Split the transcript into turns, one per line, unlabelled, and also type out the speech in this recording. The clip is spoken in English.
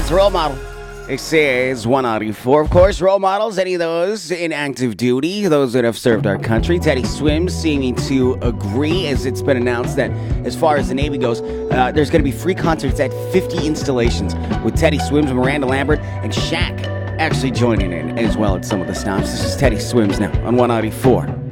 It's a role model. It says 194. Of course, role models, any of those in active duty, those that have served our country. Teddy Swims seeming to agree, as it's been announced that as far as the Navy goes, there's going to be free concerts at 50 installations with Teddy Swims, Miranda Lambert, and Shaq actually joining in as well at some of the stops. This is Teddy Swims now on 194.